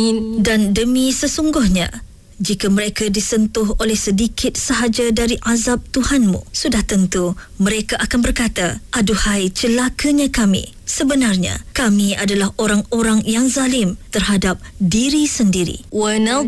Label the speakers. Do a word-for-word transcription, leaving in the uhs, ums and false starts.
Speaker 1: Amin.
Speaker 2: Dan demi sesungguhnya, jika mereka disentuh oleh sedikit sahaja dari azab Tuhanmu, sudah tentu mereka akan berkata, aduhai celakanya kami. Sebenarnya, kami adalah orang-orang yang zalim terhadap diri sendiri.
Speaker 1: وَنَضْرِبْ